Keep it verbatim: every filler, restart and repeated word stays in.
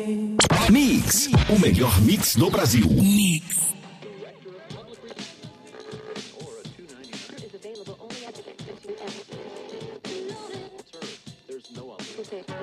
Mix, o melhor mix do Brasil. Mix. Okay.